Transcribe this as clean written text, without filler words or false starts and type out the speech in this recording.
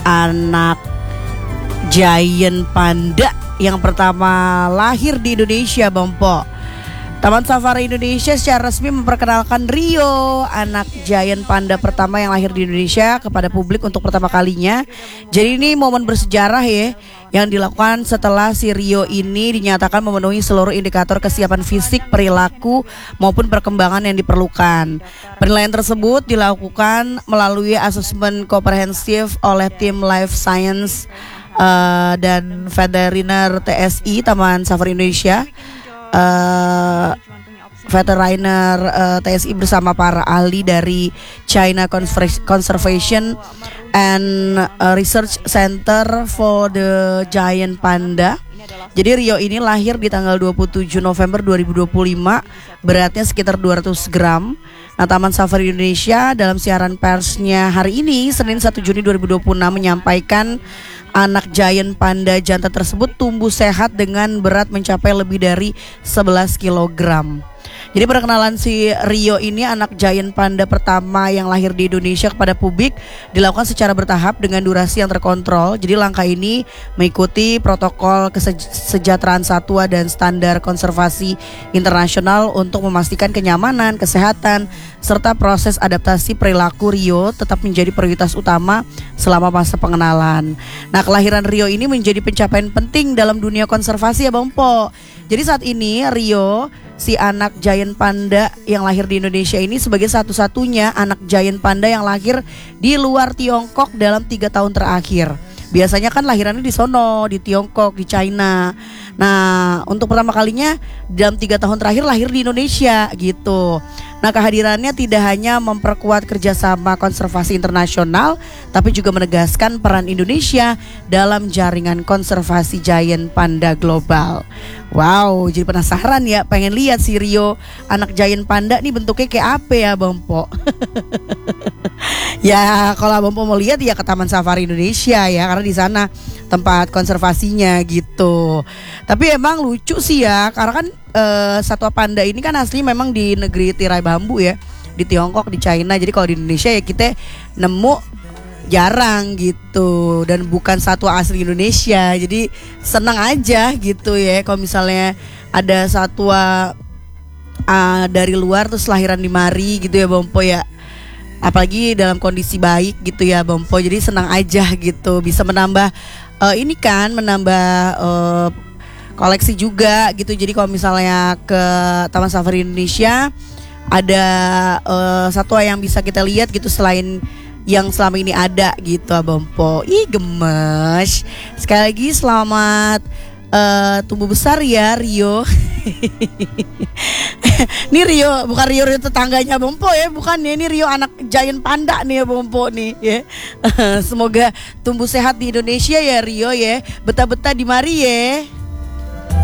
anak giant panda yang pertama lahir di Indonesia, Bompo. Taman Safari Indonesia secara resmi memperkenalkan Rio, anak giant panda pertama yang lahir di Indonesia kepada publik untuk pertama kalinya. Jadi ini momen bersejarah ya, yang dilakukan setelah si Rio ini dinyatakan memenuhi seluruh indikator kesiapan fisik, perilaku maupun perkembangan yang diperlukan. Penilaian tersebut dilakukan melalui asesmen komprehensif oleh tim Life Science dan Veteriner TSI Taman Safari Indonesia. Veteriner TSI bersama para ahli dari China Conservation and Research Center for the Giant Panda. Jadi Rio ini lahir di tanggal 27 November 2025, beratnya sekitar 200 gram. Nah, Taman Safari Indonesia dalam siaran persnya hari ini, Senin 1 Juni 2026 menyampaikan anak giant panda jantan tersebut tumbuh sehat dengan berat mencapai lebih dari 11 kilogram. Jadi perkenalan si Rio ini, anak giant panda pertama yang lahir di Indonesia, kepada publik dilakukan secara bertahap dengan durasi yang terkontrol. Jadi langkah ini mengikuti protokol kesejahteraan satwa dan standar konservasi internasional untuk memastikan kenyamanan, kesehatan, serta proses adaptasi perilaku Rio tetap menjadi prioritas utama selama masa pengenalan. Nah, kelahiran Rio ini menjadi pencapaian penting dalam dunia konservasi ya, Bang Po. Jadi saat ini Rio, si anak giant panda yang lahir di Indonesia ini, sebagai satu-satunya anak giant panda yang lahir di luar Tiongkok dalam 3 tahun terakhir. Biasanya kan lahirannya di sono, di Tiongkok, di China. Nah, untuk pertama kalinya dalam 3 tahun terakhir lahir di Indonesia gitu. Nah, kehadirannya tidak hanya memperkuat kerjasama konservasi internasional, tapi juga menegaskan peran Indonesia dalam jaringan konservasi giant panda global. Wow, jadi penasaran ya, pengen lihat si Rio, anak giant panda nih bentuknya kayak apa ya, Bang Po? Ya, kalau Bang Po mau lihat ya ke Taman Safari Indonesia ya, karena di sana tempat konservasinya gitu. Tapi emang lucu sih ya, karena kan satwa panda ini kan asli memang di negeri tirai bambu ya, di Tiongkok, di China. Jadi kalau di Indonesia ya kita nemu jarang gitu, dan bukan satwa asli Indonesia. Jadi senang aja gitu ya kalau misalnya ada satwa dari luar terus lahiran di mari gitu ya, Bompo ya. Apalagi dalam kondisi baik gitu ya, Bompo. Jadi senang aja gitu, bisa menambah ini kan, menambah koleksi juga gitu. Jadi kalau misalnya ke Taman Safari Indonesia ada satwa yang bisa kita lihat gitu selain yang selama ini ada gitu, Bompo. Ih, gemes. Sekali lagi selamat tumbuh besar ya, Rio. Ini Rio, bukan Rio tetangganya Bompo ya, bukan ya. Ini Rio anak giant panda nih ya, Bompo nih ya. Semoga tumbuh sehat di Indonesia ya, Rio ya. Betah-betah di mari ya.